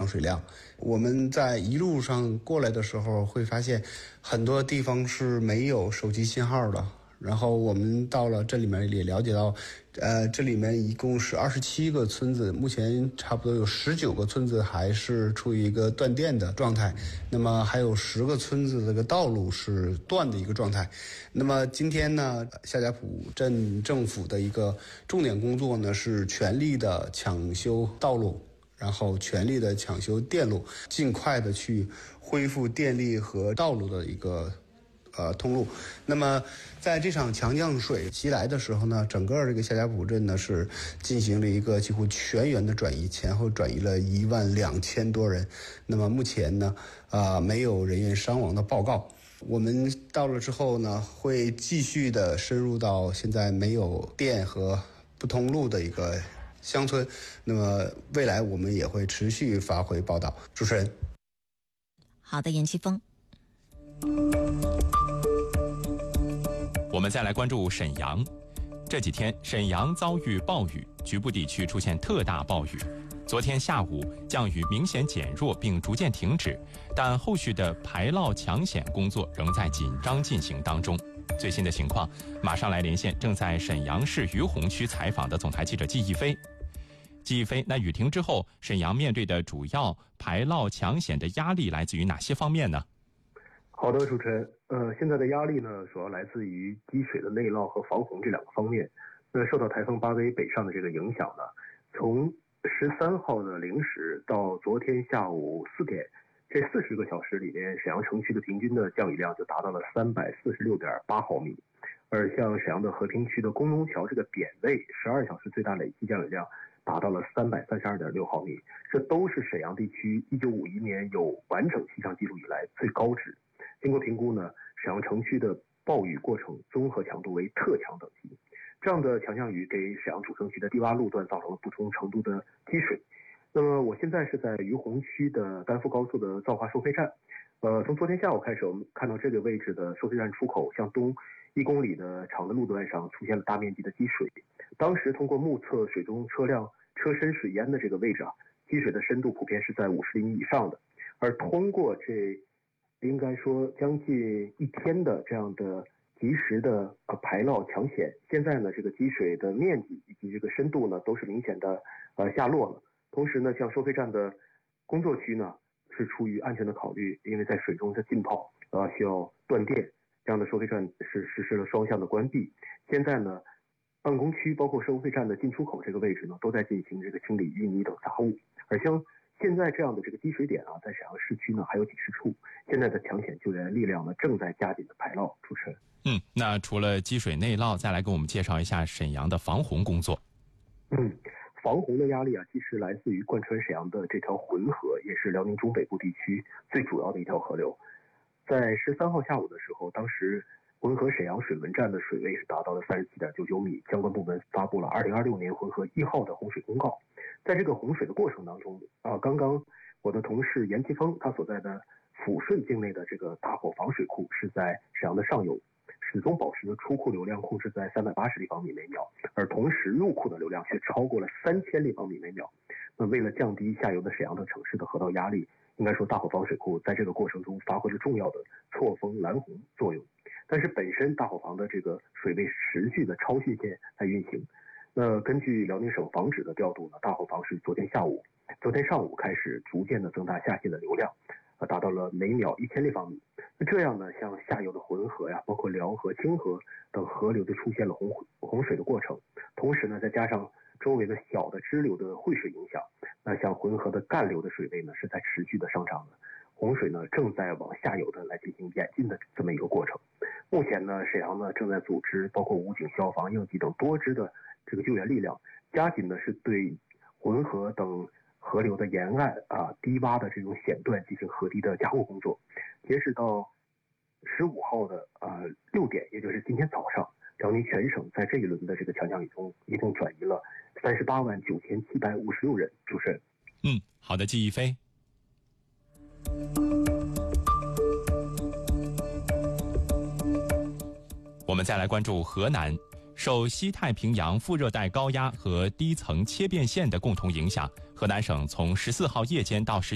降水量。我们在一路上过来的时候会发现很多地方是没有手机信号的，然后我们到了这里面也了解到这里面一共是27个村子，目前差不多有19个村子还是处于一个断电的状态，那么还有10个村子这个道路是断的一个状态。那么今天呢，夏家堡镇政府的一个重点工作呢是全力的抢修道路，然后全力的抢修电路，尽快的去恢复电力和道路的一个通路。那么在这场强降水袭来的时候呢，整个这个夏家堡镇呢是进行了一个几乎全员的转移，前后转移了12000多人。那么目前呢没有人员伤亡的报告。我们到了之后呢，会继续的深入到现在没有电和不通路的一个乡村，那么未来我们也会持续发回报道。主持人。 好的，严奇峰。 我们再来关注沈阳。这几天沈阳遭遇暴雨，局部地区出现特大暴雨。昨天下午降雨明显减弱并逐渐停止，但后续的排涝抢险工作仍在紧张进行当中。最新的情况马上来连线正在沈阳市于洪区采访的总台记者季一飞。季一飞，那雨停之后，沈阳面对的主要排涝抢险的压力来自于哪些方面呢？ 好的，主持人，现在的压力呢，主要来自于积水的内涝和防洪这两个方面。那受到台风巴威北上的这个影响呢，从13号的0时到昨天下午4点，这40个小时里面，沈阳城区的平均的降雨量就达到了346.8毫米，而像沈阳的和平区的工农桥这个点位，12小时最大累计降雨量达到了332.6毫米，这都是沈阳地区1951年有完整气象记录以来最高值。经过评估呢，沈阳城区的暴雨过程综合强度为特强等级。这样的强降雨给沈阳主城区的低洼路段造成了不同程度的积水。那么我现在是在于洪区的丹阜高速的造化收费站。从昨天下午开始，我们看到这个位置的收费站出口向东1公里的长的路段上出现了大面积的积水。当时通过目测水中车辆车身水淹的这个位置积水的深度普遍是在50厘米以上的。而通过这应该说将近1天的这样的及时的排涝抢险，现在呢这个积水的面积以及这个深度呢都是明显的下落了。同时呢，像收费站的工作区呢是出于安全的考虑，因为在水中的浸泡需要断电，这样的收费站是实施了双向的关闭。现在呢办公区包括收费站的进出口这个位置呢都在进行这个清理淤泥等杂物。而像现在这样的这个积水点在沈阳市区呢还有几十处，现在的抢险救援力量呢正在加紧的排涝。主持人。 那除了积水内涝，再来给我们介绍一下沈阳的防洪工作。 防洪的压力其实来自于贯穿沈阳的这条浑河，也是辽宁中北部地区最主要的一条河流。在13号下午的时候，当时浑河沈阳水文站的水位是达到了37.99米，相关部门发布了2026年浑河1号的洪水公告。在这个洪水的过程当中刚刚我的同事严奇峰他所在的抚顺境内的这个大伙防水库是在沈阳的上游，始终保持着出库流量控制在380立方米每秒，而同时入库的流量却超过了3000立方米每秒。那为了降低下游的沈阳等城市的河道压力，应该说大伙防水库在这个过程中发挥了重要的错峰拦洪作用。但是本身大伙防的这个水位持续的超汛线在运行。那根据辽宁省防指的调度呢，大伙防是昨天上午开始逐渐的增大下泄的流量，达到了每秒1000立方米。那这样呢，像下游的浑河包括辽河、清河等河流就出现了洪水的过程。同时呢，再加上周围的小的支流的汇水影响，那像浑河的干流的水位呢是在持续的上涨的。洪水呢正在往下游的来进行演进的这么一个过程。目前呢，沈阳呢正在组织包括武警、消防、应急等多支的这个救援力量，加紧的是对浑河等河流的沿岸低洼的这种险段进行河堤的加固工作。截止到15号的6点，也就是今天早上，辽宁全省在这一轮的这个强降雨中一共转移了389756人。主持人。 好的，季一飞。我们再来关注河南。受西太平洋副热带高压和低层切变线的共同影响，河南省从14号夜间到